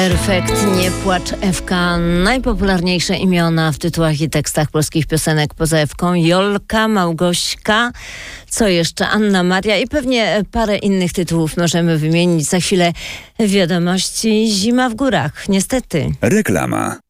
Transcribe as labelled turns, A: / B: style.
A: Perfekt, nie płacz, Ewka. Najpopularniejsze imiona w tytułach i tekstach polskich piosenek poza Ewką: Jolka, Małgośka, co jeszcze? Anna Maria i pewnie parę innych tytułów możemy wymienić. Za chwilę wiadomości. Zima w górach, niestety.
B: Reklama.